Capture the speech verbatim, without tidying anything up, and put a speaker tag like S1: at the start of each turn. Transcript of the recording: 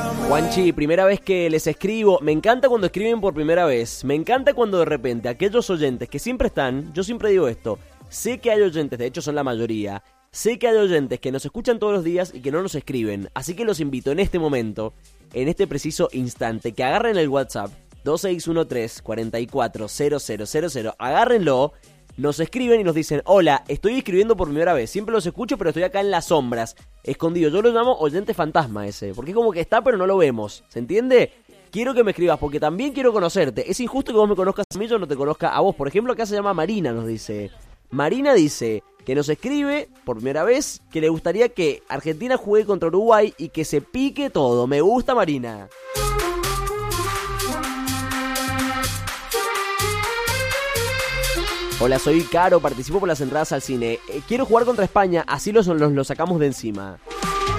S1: Juanchi, primera vez que les escribo. Me encanta cuando escriben por primera vez. Me encanta cuando de repente aquellos oyentes que siempre están, yo siempre digo esto, sé que hay oyentes, de hecho son la mayoría, sé que hay oyentes que nos escuchan todos los días y que no nos escriben. Así que los invito en este momento, en este preciso instante, que agarren el WhatsApp dos seis uno tres, cuatro cuatro cero cero cero cero, agárrenlo. Nos escriben y nos dicen: hola, estoy escribiendo por primera vez, siempre los escucho pero estoy acá en las sombras, escondido. Yo lo llamo oyente fantasma ese, porque es como que está pero no lo vemos, ¿se entiende? Quiero que me escribas porque también quiero conocerte. Es injusto que vos me conozcas a mí y yo no te conozca a vos. Por ejemplo, acá se llama Marina, nos dice. Marina dice que nos escribe por primera vez, que le gustaría que Argentina juegue contra Uruguay y que se pique todo. Me gusta, Marina. Hola, soy Caro, participo por las entradas al cine. Eh, quiero jugar contra España, así los, los, los sacamos de encima.